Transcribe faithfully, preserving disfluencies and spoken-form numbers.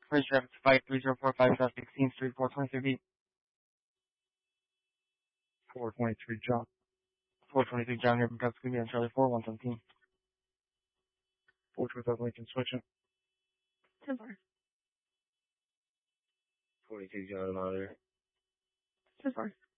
Bridge traffic to five three zero four five South sixteenth Street, four twenty-three B. four twenty-three John. four twenty-three John here from Cusco and Charlie four one seventeen. four twenty-five Lincoln switching. ten four. forty-two John Monitor. ten four.